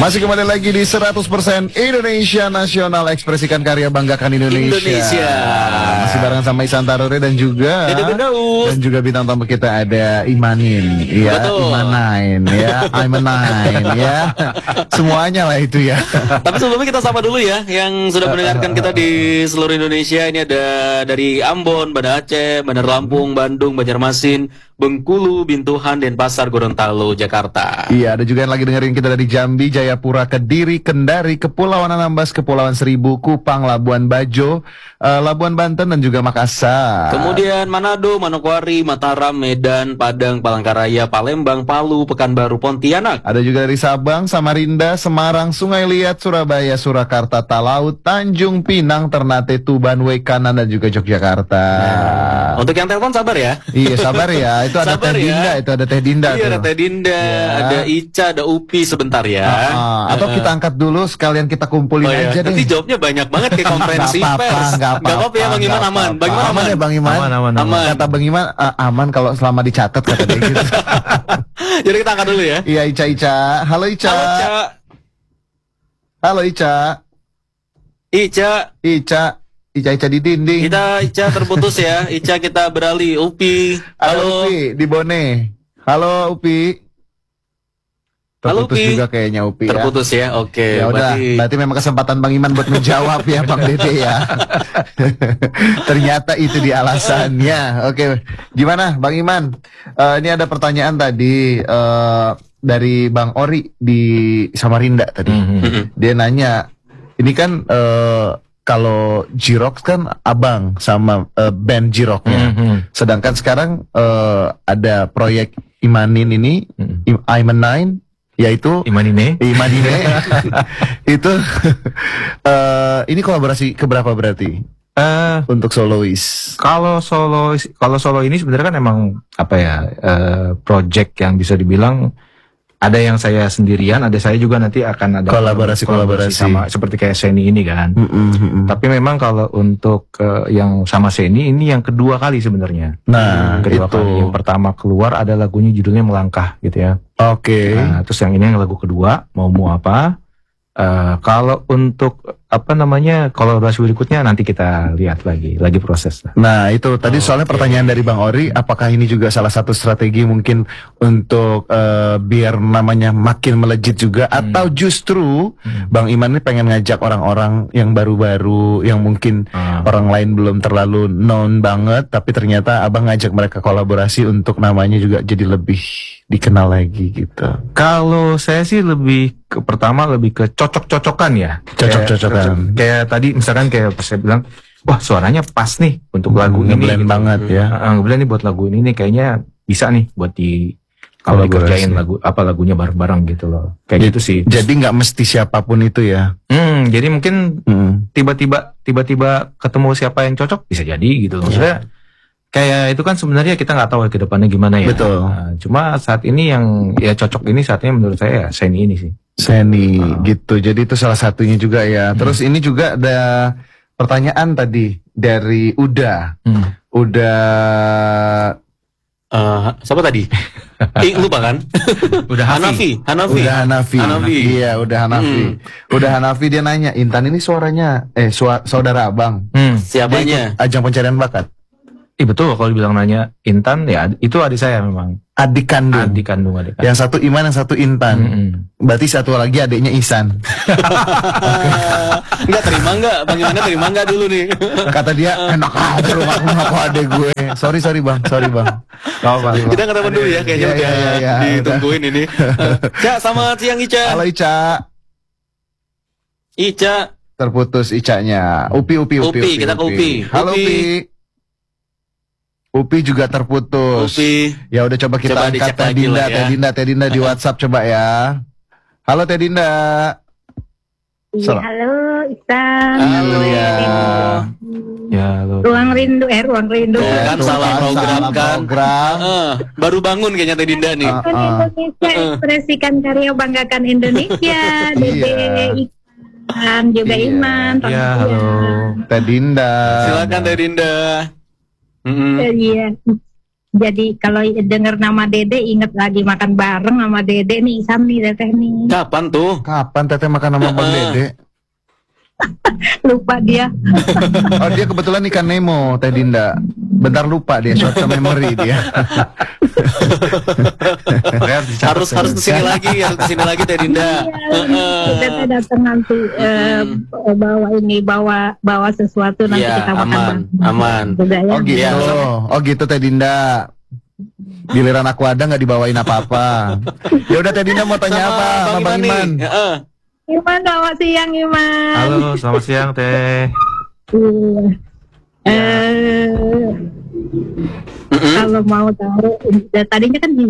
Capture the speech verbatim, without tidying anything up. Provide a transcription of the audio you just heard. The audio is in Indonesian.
Masih kembali lagi di seratus persen Indonesia Nasional, ekspresikan karya, banggakan Indonesia. Indonesia. Masih bareng sama Ihsan Taruri dan juga Dede Firdaus. dan juga bintang tamu kita ada Imanin, ya, Betul. Imanain, ya, Imanain, ya, semuanya lah itu ya. Tapi sebelumnya kita sapa dulu ya yang sudah mendengarkan kita di seluruh Indonesia. Ini ada dari Ambon, Banda Aceh, Bandar Lampung, Bandung, Banjarmasin, Bengkulu, Bintuhan, Denpasar, Gorontalo, Jakarta. Iya, ada juga yang lagi dengerin kita dari Jambi, Jayapura, Kediri, Kendari, Kepulauan Anambas, Kepulauan Seribu, Kupang, Labuan Bajo, uh, Labuan Banten, dan juga Makassar. Kemudian Manado, Manokwari, Mataram, Medan, Padang, Palangkaraya, Palembang, Palu, Pekanbaru, Pontianak. Ada juga dari Sabang, Samarinda, Semarang, Sungai Liat, Surabaya, Surakarta, Talaut, Tanjung Pinang, Ternate, Tuban, Wekanan, dan juga Yogyakarta. Nah, untuk yang telepon sabar ya. Iya, sabar ya. Itu ada Sabar Teh ya. Dinda, itu ada Teh Dinda Iya, tuh. ada Teh Dinda, Ya. ada Ica, ada Upi sebentar ya. Ah, ah. Atau kita angkat dulu sekalian kita kumpulin Oh, iya. aja deh. Nanti jawabnya banyak banget kayak konferensi Nggak apa-apa, pers. nggak Nggak apa-apa ya Bang Iman, nggak aman. apa-apa. Bang Iman aman. ya Bang Iman. Aman, aman, aman. Kata Bang Iman ah, aman kalau selama dicatat kata dia gitu. Jadi kita angkat dulu ya. Iya, Ica Ica. Halo Ica. Halo Ica. Halo Ica. Ica. Ica. Ica Ica di dinding. Kita Ica terputus ya. Ica kita beralih. Upi. Ada Halo. Upi di Bone. Halo Upi. Halo, Terputus Upi. juga kayaknya Upi ya. Terputus ya. Oke. Ya udah, berarti- berarti memang kesempatan Bang Iman buat menjawab ya Bang Dede ya. Ternyata itu di alasannya. Oke, gimana Bang Iman? Eh, ini ada pertanyaan tadi eh, dari Bang Ori di Samarinda tadi. Mhm. Dia nanya, ini kan eh, kalau Jirox kan abang sama eh, band Jiroknya. Mhm. Sedangkan sekarang eh, ada proyek Imanin ini, Mhm. Im- Iman Nine, yaitu Imanine. Imanine itu eh, ini kolaborasi keberapa berarti Eh, untuk solois? kalau solo kalau solo ini sebenarnya kan emang apa ya, eh, project yang bisa dibilang ada yang saya sendirian, ada saya juga nanti akan ada Kolaborasi- kolaborasi. sama seperti kayak Seni ini kan. Mm-mm, mm-mm. Tapi memang kalau untuk eh, yang sama Seni ini yang kedua kali sebenarnya. Nah, kedua itu. kali. Yang pertama keluar ada lagunya judulnya Melangkah gitu ya. Oke. Nah, terus yang ini yang lagu kedua, mau mau apa? Eh, kalau untuk apa namanya kolaborasi berikutnya nanti kita lihat lagi, lagi proses lah. Nah, itu tadi soalnya Oke. pertanyaan dari Bang Ori, apakah ini juga salah satu strategi mungkin untuk eh, biar namanya makin melejit juga, Hmm. atau justru Hmm. Bang Iman ini pengen ngajak orang-orang yang baru-baru, yang mungkin Ah. orang lain belum terlalu known banget, tapi ternyata abang ngajak mereka kolaborasi untuk namanya juga jadi lebih dikenal lagi gitu. Kalau saya sih lebih ke pertama lebih ke cocok-cocokan ya. Cocok-cocokan. Kayak, cocok- kayak tadi misalkan kayak pas saya bilang, wah suaranya pas nih untuk lagu ini. Ngeblend gitu. banget ya. Ah, ngeblend nih buat lagu ini nih kayaknya bisa nih buat di kalau Kolaborasi. dikerjain lagu apa lagunya bareng-bareng gitu loh. Kayak gitu sih. Jadi nggak mesti siapapun itu ya. Hmm, jadi mungkin Mm. tiba-tiba tiba-tiba ketemu siapa yang cocok bisa jadi gitu. Maksudnya kayak itu kan sebenarnya kita nggak tahu ya ke depannya gimana ya. Betul. Nah, cuma saat ini yang ya cocok ini saatnya menurut saya ya Seni ini sih. Seni Ah. gitu. Jadi itu salah satunya juga ya. Terus ini juga ada pertanyaan tadi dari Uda. Hmm. Udah Eh, siapa tadi? Ih, lupa kan? Udah Hanafi. Hanafi. Udah Hanafi. Hanafi. Iya, udah Hanafi. Udah Hanafi dia nanya, Intan ini suaranya eh sua- saudara Abang. Hmm. Dia Siapanya? ikut ajang pencarian bakat. Ih, betul kalau dibilang nanya Intan ya itu adik saya memang. Adik kandung. Adik kandung adik kandung. Yang satu Iman, yang satu Intan. Mm-mm. Berarti satu lagi adiknya Ihsan. Enggak terima enggak? Bagaimana terima enggak dulu nih? Kata dia, enak aja rumah aku adek gue. Sorry, sorry Bang. Sorry Bang. Gak apa-apa. Kita ketemu dulu ya, kayaknya Iya, udah iya, iya, iya. ditungguin ini. Cak, selamat siang Ica. Halo Ica. Ica. Terputus Icanya. Upi, Upi, Upi. Upi, kita ke Upi. Halo Upi. Upi. Upi juga terputus. Upi. Ya udah coba kita Coba angkat dicek Teh lagi Dinda, lah ya. Teh Dinda, Teh Dinda di WhatsApp coba ya. Halo Teh Dinda. Iya, Salam. halo Ihsan. Halo. Iya. Ya lo. Ruang rindu, eh ruang rindu. Tuh, kan tuh salah program salah kan. program. Eh, baru bangun kayaknya Teh Dinda nih. Ah. Kan Indonesia, ekspresikan karya, banggakan Indonesia. Dede, Iya. Ihsan, juga Iya. Iman. Ya Rahmat. halo. Teh Dinda. Silakan Teh Dinda. Mm-mm. Iya. Jadi kalau dengar nama Dede inget lagi makan bareng sama Dede nih, Isam nih Teteh nih. Kapan tuh? Kapan Teteh makan sama Bang Dede? Lupa dia. Oh dia kebetulan ikan Nemo, Teh Dinda. Bentar lupa dia, short term memory dia. harus harus kesini lagi, harus kesini lagi Teh Dinda. Teteh datang nanti eh, bawa ini, bawa bawa sesuatu nanti Iya, kita makan aman, bareng. aman. Juga ya. Oh gitu, Iya. oh gitu Teh Dinda. Giliran aku ada nggak dibawain apa-apa. Ya udah Teh Dinda mau tanya apa sama Bang nih. Iman? Heeh. Iman, selamat siang Iman. Halo, selamat siang Teh. Iya. Eh, Mm-mm. kalau mau tahu, tadinya kan